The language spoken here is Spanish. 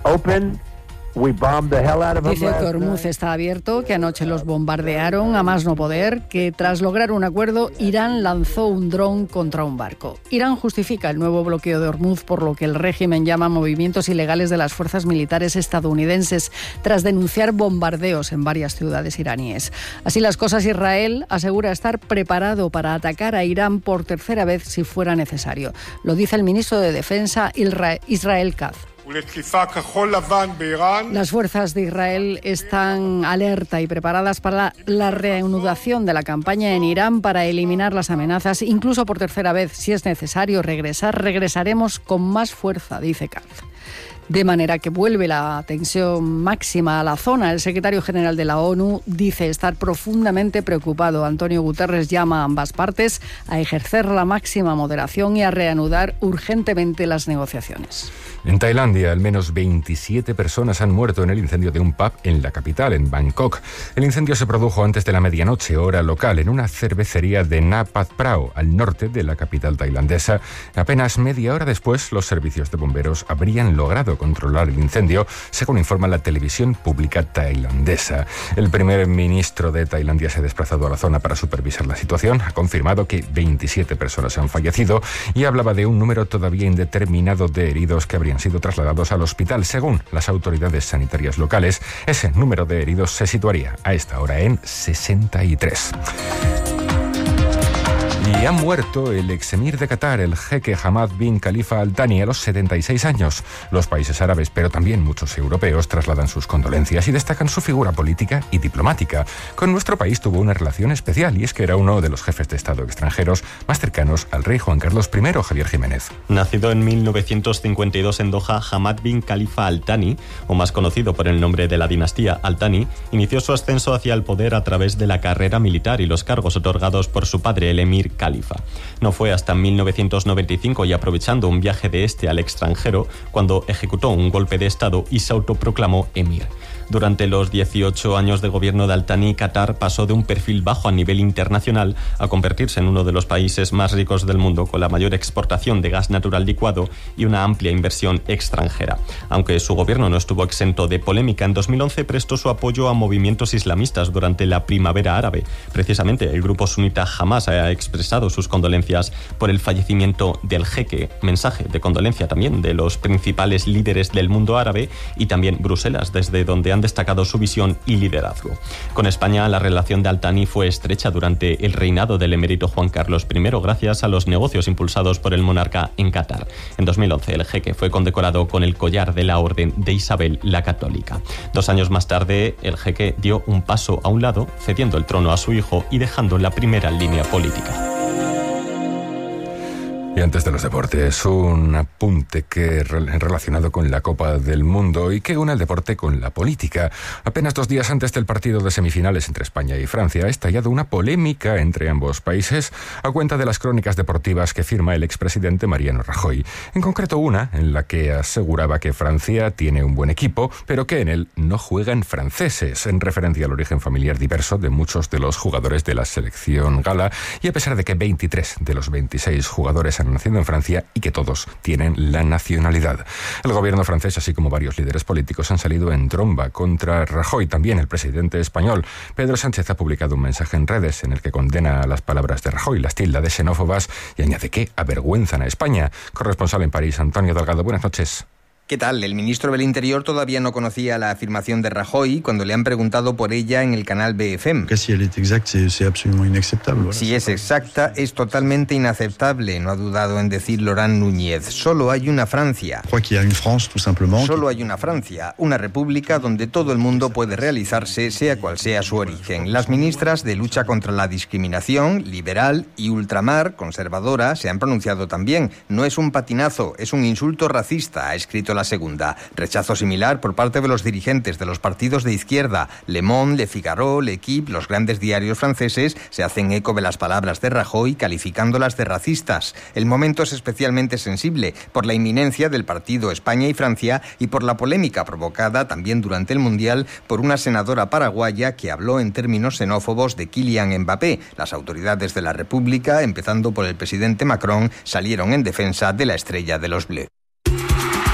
open. Dice que Hormuz está abierto, que anoche los bombardearon a más no poder, que tras lograr un acuerdo, Irán lanzó un dron contra un barco. Irán justifica el nuevo bloqueo de Hormuz por lo que el régimen llama movimientos ilegales de las fuerzas militares estadounidenses, tras denunciar bombardeos en varias ciudades iraníes. Así las cosas, Israel asegura estar preparado para atacar a Irán por tercera vez si fuera necesario. Lo dice el ministro de Defensa, Israel Katz. Las fuerzas de Israel están alerta y preparadas para la reanudación de la campaña en Irán para eliminar las amenazas, incluso por tercera vez. Si es necesario regresaremos con más fuerza, dice Katz. De manera que vuelve la tensión máxima a la zona. El secretario general de la ONU dice estar profundamente preocupado. Antonio Guterres llama a ambas partes a ejercer la máxima moderación y a reanudar urgentemente las negociaciones. En Tailandia, al menos 27 personas han muerto en el incendio de un pub en la capital, en Bangkok. El incendio se produjo antes de la medianoche, hora local, en una cervecería de Nat Prao, al norte de la capital tailandesa. Apenas media hora después, los servicios de bomberos habrían logrado controlar el incendio, según informa la televisión pública tailandesa. El primer ministro de Tailandia se ha desplazado a la zona para supervisar la situación. Ha confirmado que 27 personas han fallecido y hablaba de un número todavía indeterminado de heridos que habrían sido trasladados al hospital. Según las autoridades sanitarias locales, ese número de heridos se situaría a esta hora en 63. Y ha muerto el exemir de Qatar, el jeque Hamad bin Khalifa Al Thani, a los 76 años. Los países árabes, pero también muchos europeos, trasladan sus condolencias y destacan su figura política y diplomática. Con nuestro país tuvo una relación especial, y es que era uno de los jefes de Estado extranjeros más cercanos al rey Juan Carlos I, Javier Jiménez. Nacido en 1952 en Doha, Hamad bin Khalifa Al Thani, o más conocido por el nombre de la dinastía Al Thani, inició su ascenso hacia el poder a través de la carrera militar y los cargos otorgados por su padre, el emir Khalifa. No fue hasta 1995, y aprovechando un viaje de este al extranjero, cuando ejecutó un golpe de Estado y se autoproclamó emir. Durante los 18 años de gobierno de Al Thani, Qatar pasó de un perfil bajo a nivel internacional a convertirse en uno de los países más ricos del mundo, con la mayor exportación de gas natural licuado y una amplia inversión extranjera. Aunque su gobierno no estuvo exento de polémica, en 2011 prestó su apoyo a movimientos islamistas durante la primavera árabe. Precisamente, el grupo sunita Hamas ha expresado sus condolencias por el fallecimiento del jeque. Mensaje de condolencia también de los principales líderes del mundo árabe y también Bruselas, desde donde han destacado su visión y liderazgo. Con España, la relación de Al Thani fue estrecha durante el reinado del emérito Juan Carlos I, gracias a los negocios impulsados por el monarca en Qatar. En 2011, el jeque fue condecorado con el collar de la Orden de Isabel la Católica. 2 años más tarde, el jeque dio un paso a un lado, cediendo el trono a su hijo y dejando la primera línea política. Y antes de los deportes, un apunte relacionado con la Copa del Mundo y que une el deporte con la política. Apenas 2 días antes del partido de semifinales entre España y Francia, ha estallado una polémica entre ambos países a cuenta de las crónicas deportivas que firma el expresidente Mariano Rajoy. En concreto, una en la que aseguraba que Francia tiene un buen equipo, pero que en él no juegan franceses, en referencia al origen familiar diverso de muchos de los jugadores de la selección gala, y a pesar de que 23 de los 26 jugadores han nacido en Francia y que todos tienen la nacionalidad. El gobierno francés, así como varios líderes políticos, han salido en tromba contra Rajoy. También el presidente español, Pedro Sánchez, ha publicado un mensaje en redes en el que condena las palabras de Rajoy, las tilda de xenófobas, y añade que avergüenzan a España. Corresponsal en París, Antonio Delgado, buenas noches. ¿Qué tal? El ministro del Interior todavía no conocía la afirmación de Rajoy cuando le han preguntado por ella en el canal BFM. Si es exacta, es totalmente inaceptable, no ha dudado en decir Laurent Núñez. Solo hay una Francia. Solo hay una Francia, una república donde todo el mundo puede realizarse, sea cual sea su origen. Las ministras de lucha contra la discriminación, liberal, y ultramar, conservadora, se han pronunciado también. No es un patinazo, es un insulto racista, ha escrito la segunda. Rechazo similar por parte de los dirigentes de los partidos de izquierda. Le Monde, Le Figaro, L'Equipe, los grandes diarios franceses, se hacen eco de las palabras de Rajoy, calificándolas de racistas. El momento es especialmente sensible por la inminencia del partido España y Francia y por la polémica provocada también durante el Mundial por una senadora paraguaya que habló en términos xenófobos de Kylian Mbappé. Las autoridades de la República, empezando por el presidente Macron, salieron en defensa de la estrella de los Bleus.